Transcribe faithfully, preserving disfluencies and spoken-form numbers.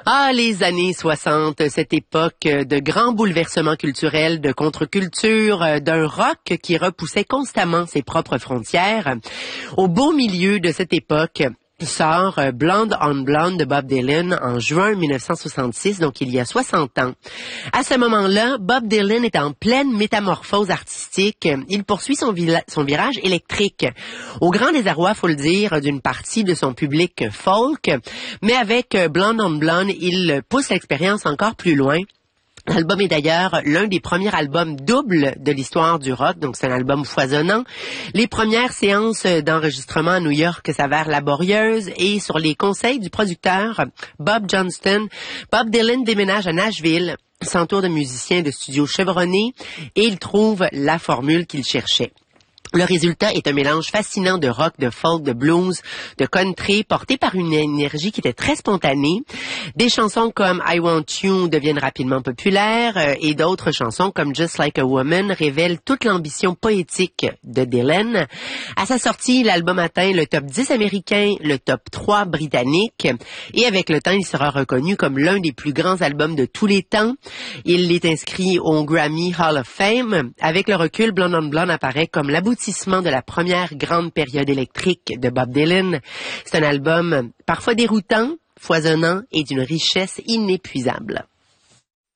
Ah, les années soixante, cette époque de grands bouleversements culturels, de contre-culture, d'un rock qui repoussait constamment ses propres frontières. Au beau milieu de cette époque, sort Blonde on Blonde de Bob Dylan en juin mille neuf cent soixante-six, donc il y a soixante ans. À ce moment-là, Bob Dylan est en pleine métamorphose artistique. Il poursuit son, son virage électrique. Au grand désarroi, faut le dire, d'une partie de son public folk, mais avec Blonde on Blonde, il pousse l'expérience encore plus loin. L'album est d'ailleurs l'un des premiers albums doubles de l'histoire du rock, donc c'est un album foisonnant. Les premières séances d'enregistrement à New York s'avèrent laborieuses et sur les conseils du producteur Bob Johnston, Bob Dylan déménage à Nashville, s'entoure de musiciens de studio chevronnés et il trouve la formule qu'il cherchait. Le résultat est un mélange fascinant de rock, de folk, de blues, de country, porté par une énergie qui était très spontanée. Des chansons comme I Want You deviennent rapidement populaires euh, et d'autres chansons comme Just Like a Woman révèlent toute l'ambition poétique de Dylan. À sa sortie, l'album atteint le top dix américain, le top trois britannique et avec le temps, il sera reconnu comme l'un des plus grands albums de tous les temps. Il est inscrit au Grammy Hall of Fame. Avec le recul, Blonde on Blonde apparaît comme l'aboutissement de la première grande période électrique de Bob Dylan. C'est un album parfois déroutant, foisonnant et d'une richesse inépuisable.